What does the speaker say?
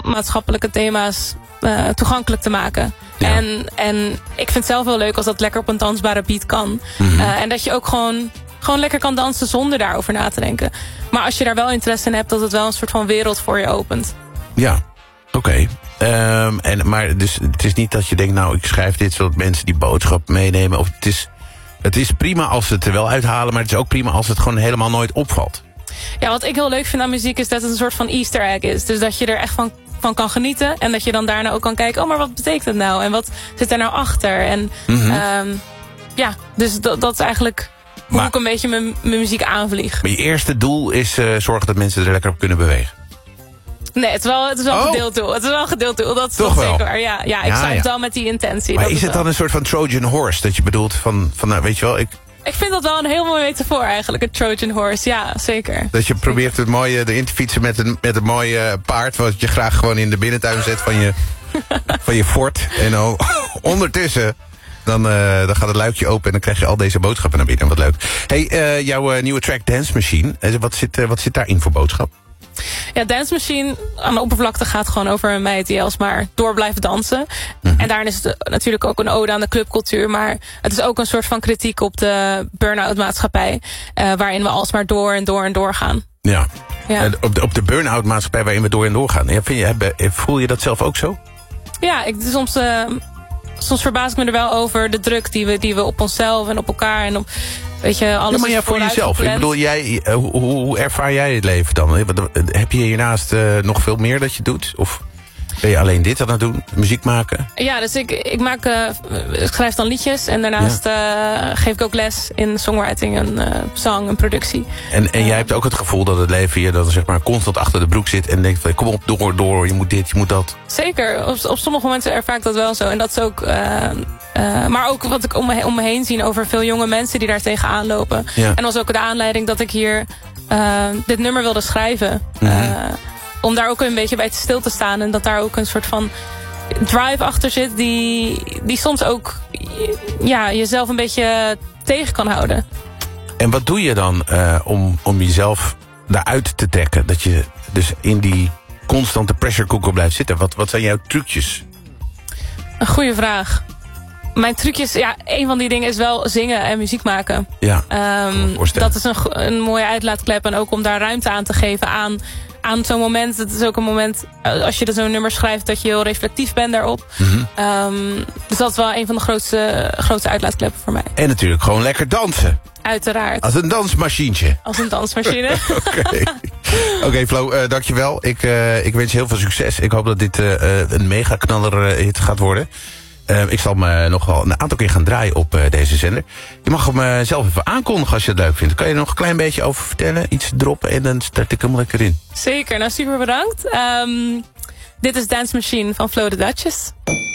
maatschappelijke thema's toegankelijk te maken. Ja. En ik vind het zelf wel leuk als dat lekker op een dansbare beat kan. En dat je ook gewoon lekker kan dansen zonder daarover na te denken. Maar als je daar wel interesse in hebt, dat het wel een soort van wereld voor je opent. Ja, oké. Maar dus het is niet dat je denkt, nou, ik schrijf dit zodat mensen die boodschap meenemen. Of het is prima als ze het er wel uithalen, maar het is ook prima als het gewoon helemaal nooit opvalt. Ja, wat ik heel leuk vind aan muziek is dat het een soort van Easter egg is. Dus dat je er echt van kan genieten. En dat je dan daarna ook kan kijken, oh, maar wat betekent het nou? En wat zit er nou achter? En dus dat is eigenlijk hoe ik een beetje mijn muziek aanvlieg. Maar je eerste doel is zorgen dat mensen er lekker op kunnen bewegen. Nee, het is wel een gedeeld doel. Het is wel een gedeeld doel. Dat is toch wel zeker waar. Ja, ik schrijf het wel met die intentie. Maar is het dan een soort van Trojan horse? Dat je bedoelt van nou, weet je wel, ik vind dat wel een heel mooi metafoor eigenlijk, een Trojan horse. Ja, zeker. Dat je probeert het mooie erin te fietsen met een mooie paard, wat je graag gewoon in de binnentuin zet van je fort. En dan ondertussen, dan gaat het luikje open en dan krijg je al deze boodschappen naar binnen. Wat leuk. Hey, jouw nieuwe track Dance Machine, wat zit daarin voor boodschap? Ja, Dance Machine aan de oppervlakte gaat gewoon over een meid die alsmaar door blijft dansen. En daarin is het natuurlijk ook een ode aan de clubcultuur. Maar het is ook een soort van kritiek op de burn-out maatschappij. Waarin we alsmaar door en door en door gaan. Ja. Op de burn-out maatschappij waarin we door en door gaan. Voel je dat zelf ook zo? Ja, soms verbaas ik me er wel over de druk die we op onszelf en op elkaar en op... Weet je, alles maar voor jezelf. Ik bedoel, hoe ervaar jij het leven dan? Heb je hiernaast nog veel meer dat je doet? Of ben je alleen dit aan het doen? Muziek maken? Ja, dus ik schrijf dan liedjes. En daarnaast geef ik ook les in songwriting en zang en productie. En jij hebt ook het gevoel dat het leven je dan zeg maar constant achter de broek zit. En denkt van, kom op, door, je moet dit, je moet dat. Zeker. Op sommige momenten ervaar ik dat wel zo. En dat is ook... maar ook wat ik om me heen zie over veel jonge mensen die daar tegenaan lopen. Ja. En dat was ook de aanleiding dat ik hier dit nummer wilde schrijven. Om daar ook een beetje bij stil te staan. En dat daar ook een soort van drive achter zit die soms ook jezelf een beetje tegen kan houden. En wat doe je dan om jezelf daaruit te trekken? Dat je dus in die constante pressure cooker blijft zitten. Wat zijn jouw trucjes? Een goede vraag. Mijn trucjes, een van die dingen is wel zingen en muziek maken. Ja, dat is een mooie uitlaatklep. En ook om daar ruimte aan te geven aan zo'n moment. Het is ook een moment, als je zo'n nummer schrijft, dat je heel reflectief bent daarop. Dus dat is wel een van de grootste uitlaatkleppen voor mij. En natuurlijk gewoon lekker dansen. Uiteraard. Als een dansmachientje. Als een dansmachine. Oké, Flo, dankjewel. Ik wens je heel veel succes. Ik hoop dat dit een mega knaller hit gaat worden. Ik zal me nog wel een aantal keer gaan draaien op deze zender. Je mag hem zelf even aankondigen als je het leuk vindt. Kan je er nog een klein beetje over vertellen? Iets droppen en dan start ik hem lekker in. Zeker, nou super bedankt. Dit is Dance Machine van Flo the Duchess.